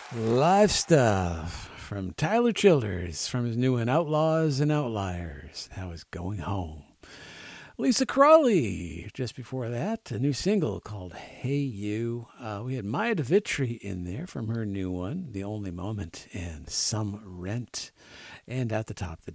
Live stuff from Tyler Childers from his new one, Outlaws and Outliers. That was Going Home. Lisa Crawley, just before that, a new single called Hey You. We had Maya DeVitri in there from her new one, The Only Moment, and Some Rent. And at the top, the